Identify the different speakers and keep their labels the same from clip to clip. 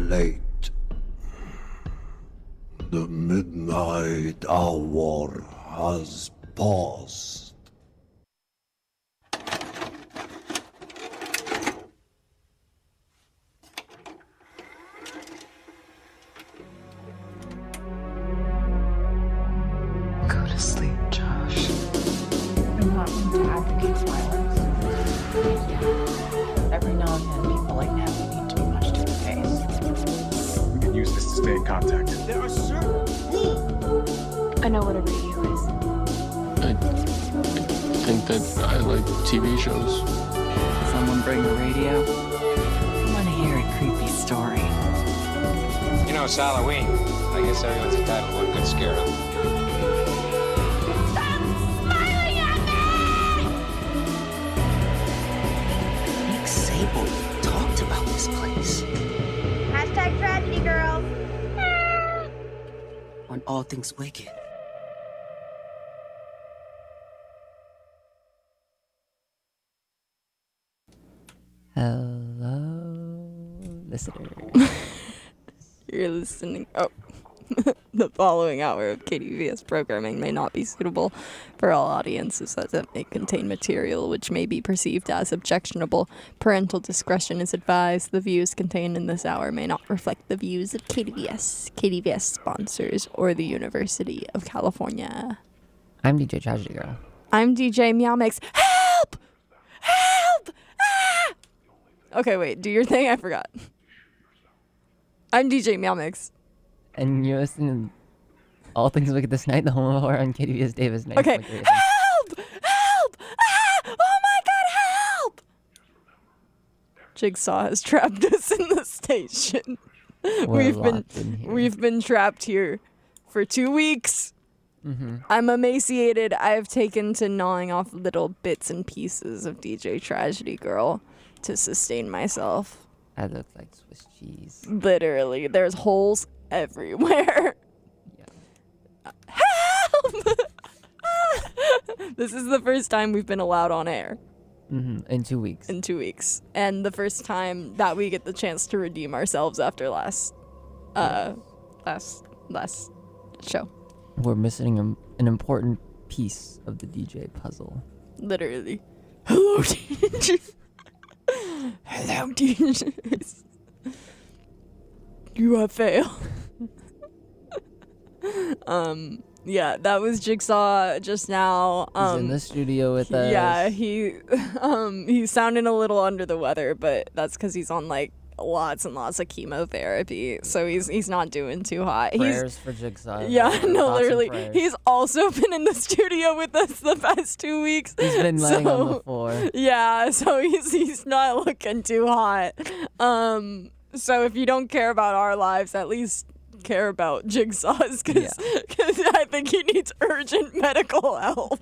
Speaker 1: late. The midnight hour has passed.
Speaker 2: Go to sleep, Josh.
Speaker 3: I'm not into advocate violence. Every now and then, people like him need to be punched in the face.
Speaker 4: We can use this to stay in contact.
Speaker 5: There are certain rules.
Speaker 6: I know what a radio is.
Speaker 7: I think that I like TV shows.
Speaker 2: Someone bring the radio. I want to hear a creepy story.
Speaker 8: You know, it's Halloween. I guess everyone's entitled to one good scare, huh?
Speaker 2: Nick Sable talked about this place.
Speaker 9: Hashtag tragedy, girls.
Speaker 2: On All Things Wicked.
Speaker 10: Hello, listener.
Speaker 11: You're listening. Oh. The following hour of KDVS programming may not be suitable for all audiences as it may contain material which may be perceived as objectionable. Parental discretion is advised. The views contained in this hour may not reflect the views of KDVS sponsors, or the University of California.
Speaker 10: I'm DJ Tragedy Girl.
Speaker 11: I'm DJ Meow Mix. Help! Help! Ah! Okay, wait. Do your thing. I forgot. I'm DJ Meow Mix.
Speaker 10: And you're listening to All Things Wicked This Night, the home of horror on KDVS Davis.
Speaker 11: Okay. Help! Help! Ah! Oh my god, help! Jigsaw has trapped us in the station. We've been trapped here for 2 weeks.
Speaker 10: Mm-hmm.
Speaker 11: I'm emaciated. I've taken to gnawing off little bits and pieces of DJ Tragedy Girl to sustain myself.
Speaker 10: I look like Swiss cheese.
Speaker 11: Literally, there's holes everywhere.
Speaker 10: Yeah.
Speaker 11: Help! This is the first time we've been allowed on air.
Speaker 10: Mm-hmm. In 2 weeks.
Speaker 11: In 2 weeks. And the first time that we get the chance to redeem ourselves after last show.
Speaker 10: We're missing an important piece of the DJ puzzle.
Speaker 11: Literally. Hello, DJs. Hello, DJs. You have failed. Yeah, that was Jigsaw just now.
Speaker 10: He's in the studio with us.
Speaker 11: Yeah, he's sounding a little under the weather, but that's because he's on like lots and lots of chemotherapy, so he's not doing too hot.
Speaker 10: Prayers for Jigsaw.
Speaker 11: Yeah, no, literally. He's also been in the studio with us the past 2 weeks.
Speaker 10: He's been laying on the floor.
Speaker 11: Yeah, so he's not looking too hot. So if you don't care about our lives, at least care about Jigsaw's, because I think he needs urgent medical help.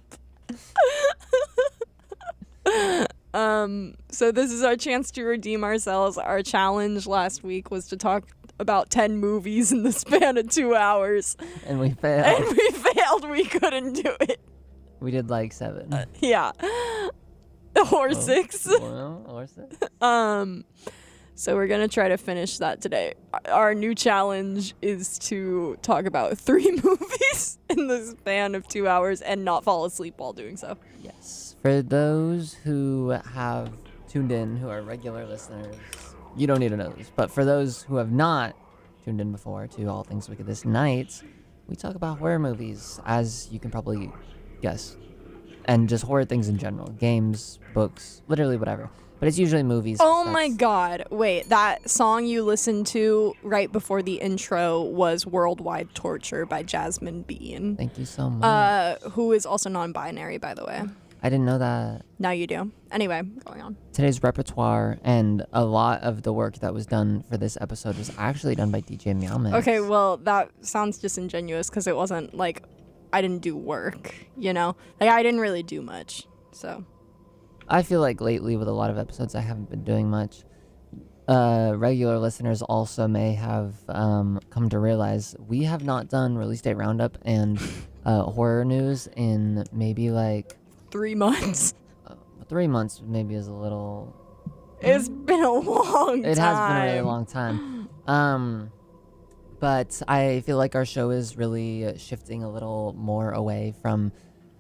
Speaker 11: So this is our chance to redeem ourselves. Our challenge last week was to talk about 10 movies in the span of 2 hours.
Speaker 10: And we failed.
Speaker 11: We couldn't do it.
Speaker 10: We did like 7.
Speaker 11: Yeah. Or 6.
Speaker 10: Well, or 6.
Speaker 11: So we're going to try to finish that today. Our new challenge is to talk about 3 movies in the span of 2 hours and not fall asleep while doing so.
Speaker 10: Yes. For those who have tuned in, who are regular listeners, you don't need to know this. But for those who have not tuned in before to All Things Wicked This Night, we talk about horror movies, as you can probably guess. And just horror things in general. Games, books, literally whatever. But it's usually movies.
Speaker 11: Oh my god. Wait, that song you listened to right before the intro was Worldwide Torture by Jasmine Bean.
Speaker 10: Thank you so much.
Speaker 11: Who is also non-binary, by the way.
Speaker 10: I didn't know that.
Speaker 11: Now you do. Anyway, going on.
Speaker 10: Today's repertoire and a lot of the work that was done for this episode was actually done by DJ Meow Mix.
Speaker 11: Okay, well, that sounds disingenuous because it wasn't like I didn't do work, you know? Like, I didn't really do much, so...
Speaker 10: I feel like lately with a lot of episodes I haven't been doing much. Regular listeners also may have come to realize we have not done release date roundup and horror news in maybe like
Speaker 11: 3 months.
Speaker 10: 3 months maybe is a little
Speaker 11: It's been a long time.
Speaker 10: It has been a really long time. But I feel like our show is really shifting a little more away from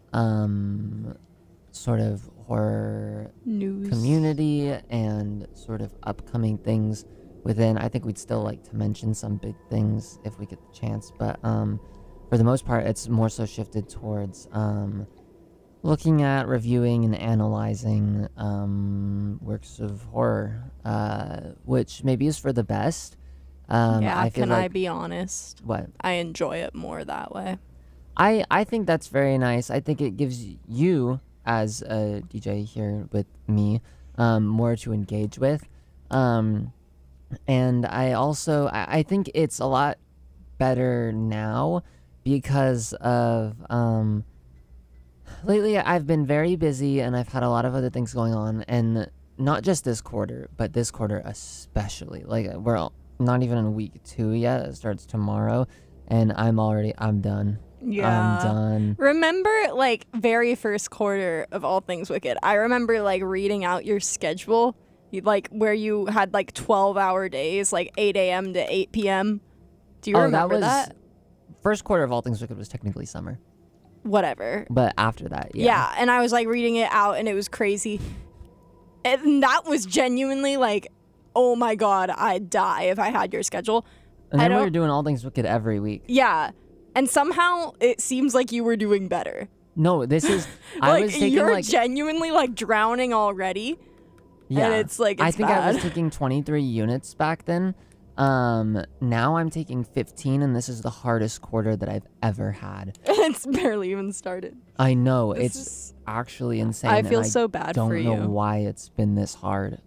Speaker 10: sort of horror
Speaker 11: News.
Speaker 10: community and sort of upcoming things within. I think we'd still like to mention some big things if we get the chance, but for the most part, it's more so shifted towards looking at, reviewing, and analyzing works of horror, which maybe is for the best. I feel
Speaker 11: can
Speaker 10: like,
Speaker 11: I be honest?
Speaker 10: What?
Speaker 11: I enjoy it more that way.
Speaker 10: I think that's very nice. I think it gives you, as a DJ here with me, more to engage with. And I also, I think it's a lot better now because of, lately I've been very busy and I've had a lot of other things going on, and not just this quarter, but this quarter especially. Like, we're not even in week 2 yet. It starts tomorrow, and I'm done.
Speaker 11: Yeah.
Speaker 10: I'm done.
Speaker 11: Remember, like, very first quarter of All Things Wicked, I remember, like, reading out your schedule, like, where you had, like, 12-hour days, like, 8 a.m. to 8 p.m. Do you remember that?
Speaker 10: First quarter of All Things Wicked was technically summer.
Speaker 11: Whatever.
Speaker 10: But after that, yeah.
Speaker 11: Yeah, and I was, like, reading it out, and it was crazy. And that was genuinely, like, oh, my God, I'd die if I had your schedule.
Speaker 10: And then we were doing All Things Wicked every week.
Speaker 11: Yeah. And somehow it seems like you were doing better.
Speaker 10: No, this is...
Speaker 11: like,
Speaker 10: I was taking,
Speaker 11: you're genuinely, like, drowning already.
Speaker 10: Yeah.
Speaker 11: And it's, like,
Speaker 10: I
Speaker 11: it's
Speaker 10: think
Speaker 11: bad.
Speaker 10: I was taking 23 units back then. Now I'm taking 15, and this is the hardest quarter that I've ever had.
Speaker 11: It's barely even started.
Speaker 10: I know.
Speaker 11: This
Speaker 10: It's
Speaker 11: is-
Speaker 10: actually insane.
Speaker 11: I feel
Speaker 10: and
Speaker 11: so bad for
Speaker 10: don't know
Speaker 11: you.
Speaker 10: why it's been this hard.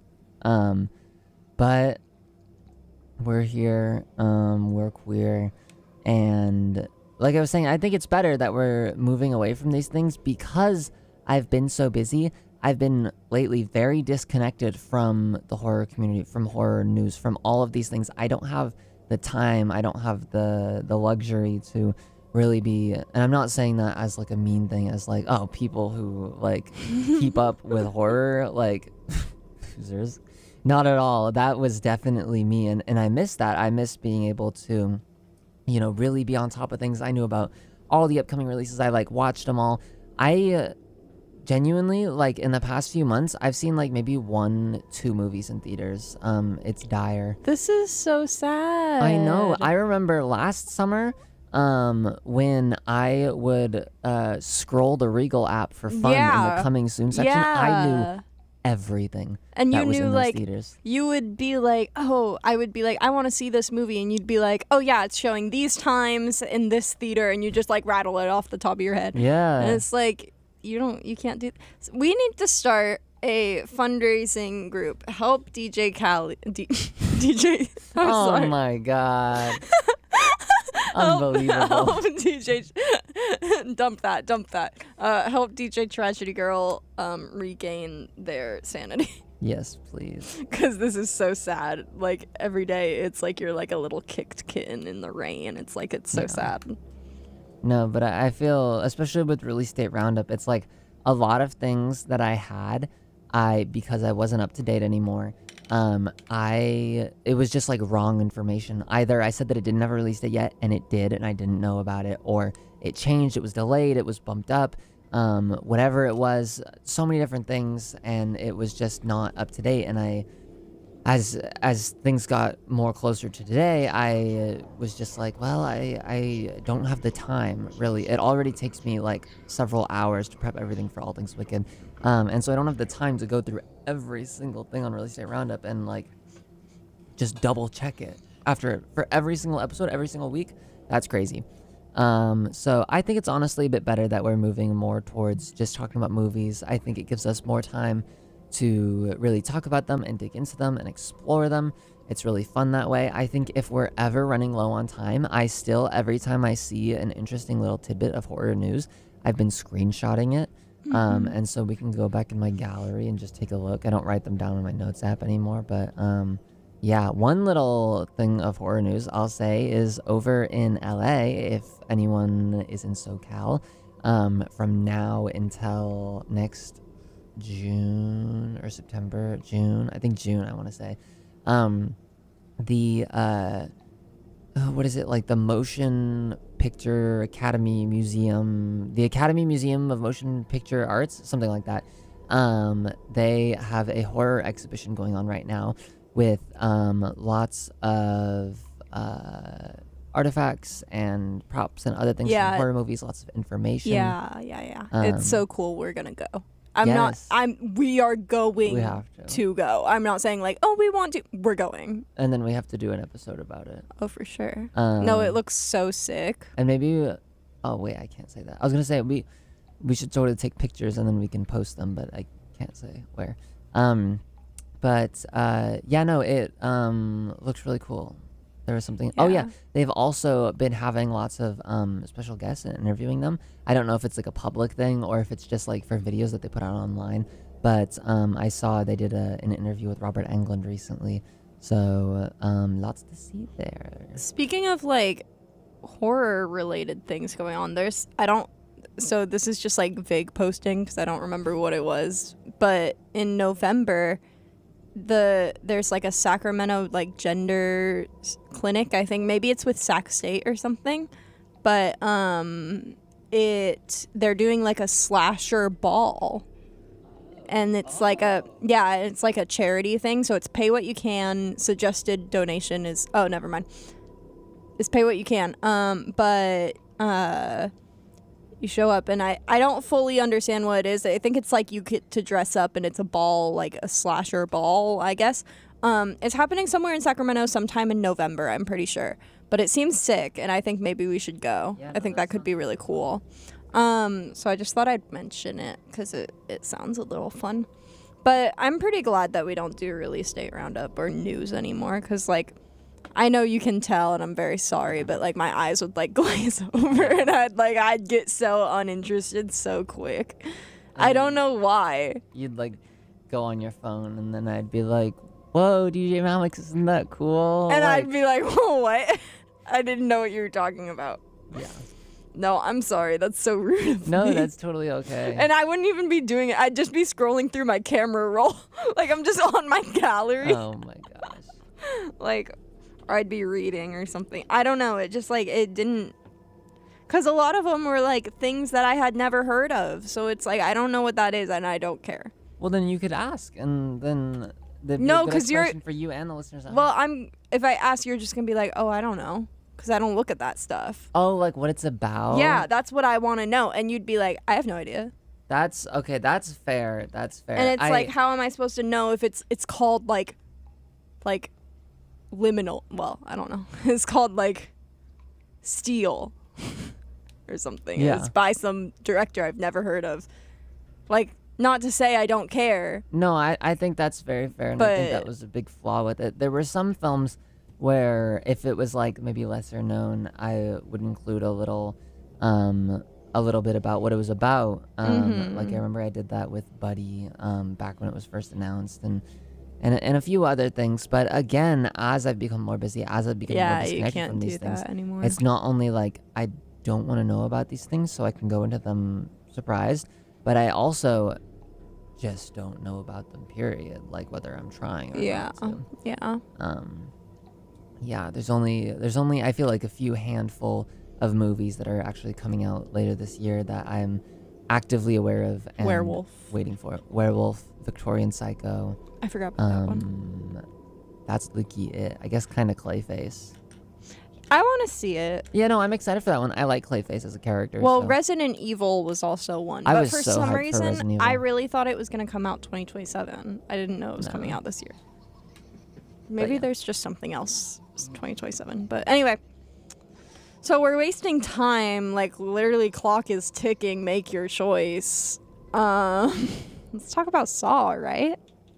Speaker 10: But we're here. We're queer. And like I was saying, I think it's better that we're moving away from these things because I've been so busy. I've been lately very disconnected from the horror community, from horror news, from all of these things. I don't have the time. I don't have the luxury to really be, and I'm not saying that as like a mean thing, as like, oh, people who like keep up with horror, like losers. Not at all. That was definitely me, and I miss that. I miss being able to, you know, really be on top of things. I knew about all the upcoming releases. I like watched them all. I genuinely, like, in the past few months, I've seen like maybe 1-2 movies in theaters. It's dire.
Speaker 11: This is so sad.
Speaker 10: I know. I remember last summer, when I would scroll the Regal app for fun in the coming soon section. I knew everything.
Speaker 11: And
Speaker 10: that
Speaker 11: you
Speaker 10: was
Speaker 11: knew,
Speaker 10: in those
Speaker 11: like,
Speaker 10: theaters.
Speaker 11: you would be like, oh, I would be like, I want to see this movie. And you'd be like, oh, yeah, it's showing these times in this theater. And you just, like, rattle it off the top of your head.
Speaker 10: Yeah.
Speaker 11: And it's like, you can't do. We need to start a fundraising group. Help DJ Cali. DJ. I'm
Speaker 10: Oh
Speaker 11: sorry.
Speaker 10: my God. Unbelievable.
Speaker 11: Help DJ. Dump that. Help DJ Tragedy Girl regain their sanity.
Speaker 10: Yes, please.
Speaker 11: Because this is so sad. Like, every day, it's like you're like a little kicked kitten in the rain. It's like, it's so sad.
Speaker 10: No, but I feel, especially with release date roundup, it's like a lot of things that I had, because I wasn't up to date anymore, it was just like wrong information. Either I said that it didn't have a release date yet, and it did, and I didn't know about it, or it changed, it was delayed, it was bumped up, whatever it was, so many different things, and it was just not up to date. And as things got more closer to today, I was just like, well, I don't have the time, really. It already takes me like several hours to prep everything for All Things Wicked, and so I don't have the time to go through every single thing on Release Day Roundup and like just double check it for every single episode, every single week. That's crazy. So I think it's honestly a bit better that we're moving more towards just talking about movies. I think it gives us more time to really talk about them and dig into them and explore them. It's really fun that way. I think if we're ever running low on time, every time I see an interesting little tidbit of horror news, I've been screenshotting it. And so we can go back in my gallery and just take a look. I don't write them down in my notes app anymore, but yeah, one little thing of horror news I'll say is over in LA, if anyone is in SoCal, from now until next June or September, June. I think June, I want to say. The what is it, like the Motion Picture Academy Museum, the Academy Museum of Motion Picture Arts, something like that. They have a horror exhibition going on right now with lots of artifacts and props and other things
Speaker 11: Yeah.
Speaker 10: from horror movies, lots of information.
Speaker 11: Yeah. It's so cool. We're gonna go.
Speaker 10: Yes.
Speaker 11: We are going
Speaker 10: We have
Speaker 11: to go. I'm not saying like, oh, we want to. We're going.
Speaker 10: And then we have to do an episode about it.
Speaker 11: Oh, for sure. No, it
Speaker 10: Um,
Speaker 11: looks so sick.
Speaker 10: And maybe, oh wait, I can't say that. I was gonna say we should sort of take pictures and then we can post them, but I can't say where. But yeah, no, it looks really cool. There was something. Oh yeah,
Speaker 11: Yeah.
Speaker 10: they've also been having lots of special guests and interviewing them. I don't know if it's like a public thing or if it's just like for videos that they put out online. But I saw they did an interview with Robert Englund recently, so lots to see there.
Speaker 11: Speaking of like horror related things going on, so this is just like vague posting because I don't remember what it was, but in November there's like a Sacramento like gender clinic. I think maybe it's with Sac State or something, but they're doing like a slasher ball, and it's like it's like a charity thing, so it's pay what you can. Suggested donation is never mind. It's pay what you can. But you show up, and I don't fully understand what it is. I think it's like you get to dress up, and it's a ball, like a slasher ball, I guess. It's happening somewhere in Sacramento sometime in November, I'm pretty sure. But it seems sick, and I think maybe we should go.
Speaker 10: Yeah,
Speaker 11: I think that could be really cool. So I just thought I'd mention it because it sounds a little fun. But I'm pretty glad that we don't do release date roundup or news anymore because, like, I know you can tell, and I'm very sorry, but like my eyes would like glaze over, and I'd get so uninterested so quick. I don't know why.
Speaker 10: You'd like go on your phone, and then I'd be like, "Whoa, DJ Mammox, isn't that cool?"
Speaker 11: And
Speaker 10: like,
Speaker 11: I'd be like, "Whoa, what?" I didn't know what you were talking about.
Speaker 10: yeah.
Speaker 11: No, I'm sorry. That's so rude of
Speaker 10: No,
Speaker 11: me.
Speaker 10: that's totally okay.
Speaker 11: And I wouldn't even be doing it. I'd just be scrolling through my camera roll, like I'm just on my gallery,
Speaker 10: Oh my gosh.
Speaker 11: like, or I'd be reading or something. I don't know. It just like it didn't. Because a lot of them were like things that I had never heard of. So it's like, I don't know what that is and I don't care.
Speaker 10: Well, then you could ask, and then there'd be
Speaker 11: No,
Speaker 10: a good
Speaker 11: 'cause you're-
Speaker 10: explanation for you and the listeners. at
Speaker 11: Well,
Speaker 10: home.
Speaker 11: if I ask, you're just going to be like, oh, I don't know. Because I don't look at that stuff.
Speaker 10: Oh, like what it's about?
Speaker 11: Yeah, that's what I want to know. And you'd be like, I have no idea.
Speaker 10: That's okay. That's fair. That's fair.
Speaker 11: And it's like, how am I supposed to know if it's called like liminal? Well, I don't know. It's called like Steel or something.
Speaker 10: Yeah.
Speaker 11: It's by some director I've never heard of. Like, not to say I don't care.
Speaker 10: No, I think that's very fair, and I think that
Speaker 11: But-
Speaker 10: was a big flaw with it. There were some films where if it was like maybe lesser known, I would include a little bit about what it was about. Like I remember I did that with Buddy back when it was first announced, and a few other things. But again, as I've become more busy, as I've become more
Speaker 11: Yeah, you
Speaker 10: disconnected
Speaker 11: can't
Speaker 10: from
Speaker 11: do
Speaker 10: these things,
Speaker 11: that anymore.
Speaker 10: it's not only like I don't want to know about these things so I can go into them surprised, but I also just don't know about them, period, like whether I'm trying or
Speaker 11: Yeah.
Speaker 10: not to.
Speaker 11: Yeah.
Speaker 10: Yeah, there's only I feel like a few handful of movies that are actually coming out later this year that I'm actively aware of and
Speaker 11: Werewolf.
Speaker 10: waiting for. Werewolf, Victorian Psycho.
Speaker 11: I forgot about that one.
Speaker 10: That's Lucky It. I guess kind of Clayface.
Speaker 11: I want to see it.
Speaker 10: Yeah, no, I'm excited for that one. I like Clayface as a character.
Speaker 11: Well,
Speaker 10: so.
Speaker 11: Resident Evil was also one.
Speaker 10: I
Speaker 11: But
Speaker 10: was
Speaker 11: for
Speaker 10: so
Speaker 11: some
Speaker 10: hyped for
Speaker 11: reason,
Speaker 10: Resident Evil.
Speaker 11: I really thought it was going to come out 2027. I didn't know it was coming out this year. Maybe
Speaker 10: yeah.
Speaker 11: there's just something else. It's 2027. But anyway. So we're wasting time. Like, literally, clock is ticking. Make your choice. Let's talk about Saw, right?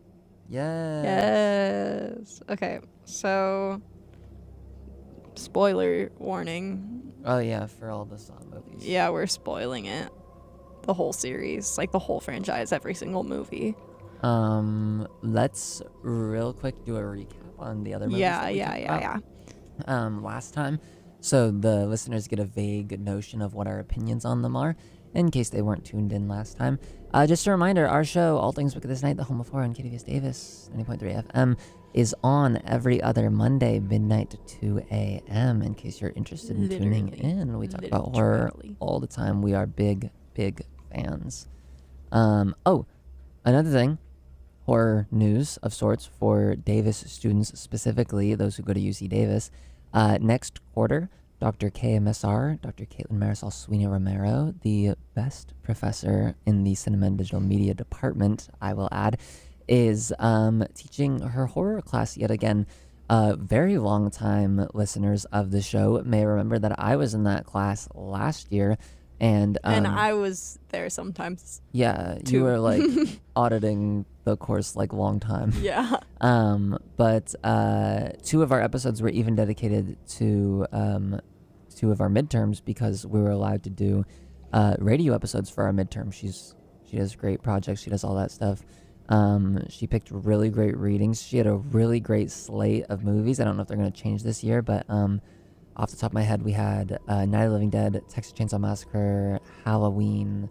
Speaker 11: Yes. Okay. So, spoiler warning.
Speaker 10: Oh yeah, for all the Saw movies.
Speaker 11: Yeah, we're spoiling it. The whole series, like the whole franchise, every single movie.
Speaker 10: Let's real quick do a recap on the other movies.
Speaker 11: Yeah,
Speaker 10: that we
Speaker 11: yeah,
Speaker 10: talked
Speaker 11: yeah,
Speaker 10: about,
Speaker 11: yeah.
Speaker 10: Last time, so the listeners get a vague notion of what our opinions on them are, in case they weren't tuned in last time. Just a reminder, our show, All Things Wicked This Night, the home of horror on KDVS Davis, 90.3 FM, is on every other Monday, midnight to 2 a.m., in case you're interested in tuning in. We talk about horror all the time. We are big, big fans. Another thing, horror news of sorts for Davis students specifically, those who go to UC Davis. Next quarter, Dr. KMSR, Dr. Caitlin Marisol Sweeney Romero, the best professor in the Cinema and Digital Media department, I will add, is teaching her horror class yet again. Very long time listeners of the show may remember that I was in that class last year. And
Speaker 11: I was there sometimes.
Speaker 10: Yeah,
Speaker 11: too.
Speaker 10: you were like auditing the course like long time.
Speaker 11: Yeah.
Speaker 10: But 2 of our episodes were even dedicated to 2 of our midterms because we were allowed to do radio episodes for our midterm. She does great projects. She does all that stuff. She picked really great readings. She had a really great slate of movies. I don't know if they're going to change this year, but off the top of my head, we had Night of the Living Dead, Texas Chainsaw Massacre, Halloween,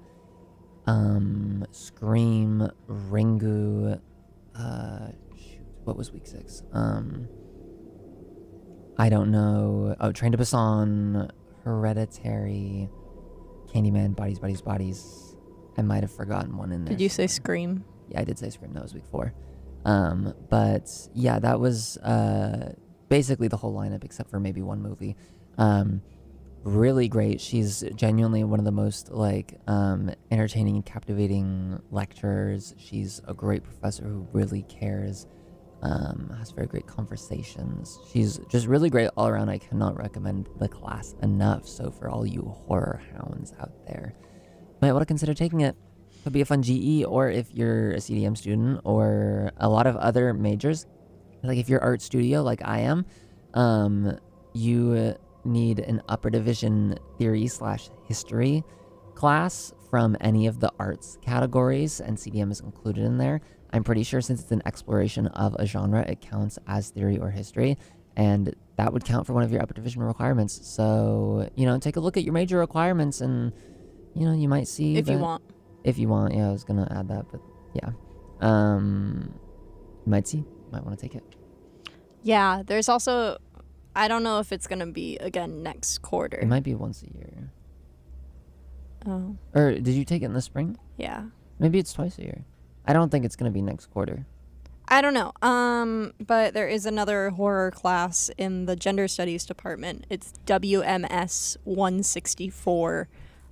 Speaker 10: Scream, Ringu. What was week 6? I don't know. Oh, Train to Busan, Hereditary, Candyman, Bodies. I might have forgotten one in there.
Speaker 11: Did you say Scream?
Speaker 10: Yeah, I did say Scream. That was week 4. But yeah, that was basically the whole lineup except for maybe one movie. Really great. She's genuinely one of the most entertaining and captivating lecturers. She's a great professor who really cares. Has very great conversations. She's just really great all around. I cannot recommend the class enough. So for all you horror hounds out there, might want to consider taking it. Could be a fun GE, or if you're a CDM student or a lot of other majors, like if you're art studio like I am, you need an upper division theory/history class from any of the arts categories, and CDM is included in there. I'm pretty sure since it's an exploration of a genre, it counts as theory or history, and that would count for one of your upper division requirements. So, take a look at your major requirements, and, you might see
Speaker 11: If you want.
Speaker 10: If you want, yeah, I was going to add that, but yeah. You might want to take it.
Speaker 11: Yeah, there's also, I don't know if it's going to be, again, next quarter.
Speaker 10: It might be once a year.
Speaker 11: Oh.
Speaker 10: Or did you take it in the spring?
Speaker 11: Yeah.
Speaker 10: Maybe it's twice a year. I don't think it's going to be next quarter.
Speaker 11: I don't know. But there is another horror class in the gender studies department. It's WMS 164,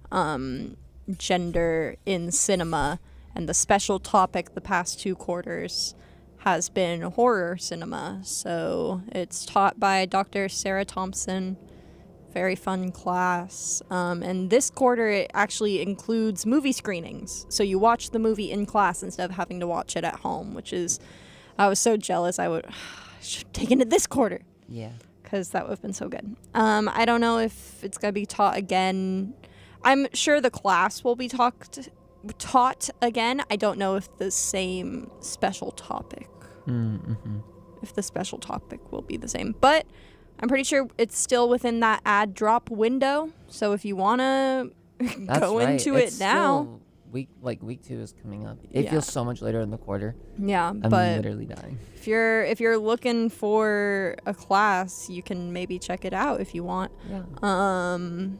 Speaker 11: gender in cinema. And the special topic the past 2 quarters has been horror cinema. So it's taught by Dr. Sarah Thompson. Very fun class. And this quarter, it actually includes movie screenings. So you watch the movie in class instead of having to watch it at home, which is, I was so jealous. I should have taken it this quarter.
Speaker 10: Yeah.
Speaker 11: Because that would have been so good. I don't know if it's going to be taught again. I'm sure the class will be taught again. I don't know if the same special topic.
Speaker 10: Mm-hmm.
Speaker 11: If the special topic will be the same. But I'm pretty sure it's still within that ad drop window. So if you want to go into it now.
Speaker 10: Week 2 is coming up. It feels so much later in the quarter.
Speaker 11: Yeah,
Speaker 10: I'm
Speaker 11: but
Speaker 10: literally dying.
Speaker 11: if you're looking for a class, you can maybe check it out if you want.
Speaker 10: Yeah.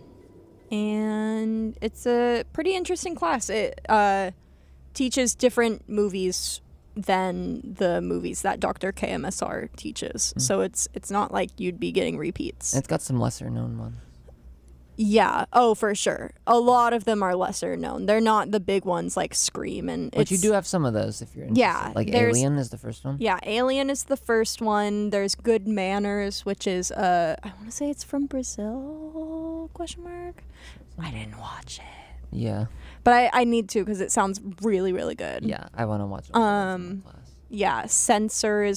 Speaker 11: And it's a pretty interesting class. It teaches different movies than the movies that Dr. KMSR teaches. So it's not like you'd be getting repeats.
Speaker 10: And it's got some lesser known ones.
Speaker 11: Yeah. Oh, for sure. A lot of them are lesser known. They're not the big ones like Scream and
Speaker 10: But you do have some of those if you're interested.
Speaker 11: Yeah,
Speaker 10: Like
Speaker 11: there's-
Speaker 10: Alien is the first one.
Speaker 11: Yeah, Alien is the first one. There's Good Manners, which is I want to say it's from Brazil? ? I didn't watch it.
Speaker 10: Yeah.
Speaker 11: But I need to because it sounds really, really good.
Speaker 10: Yeah, I want to watch it.
Speaker 11: Yeah, Censor is